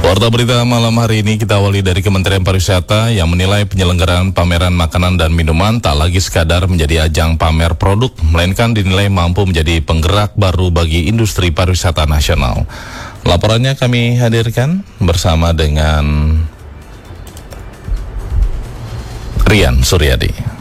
Warta berita malam hari ini kita awali dari Kementerian Pariwisata yang menilai penyelenggaraan pameran makanan dan minuman tak lagi sekadar menjadi ajang pamer produk, melainkan dinilai mampu menjadi penggerak baru bagi industri pariwisata nasional. Laporannya kami hadirkan bersama dengan Rian Suryadi.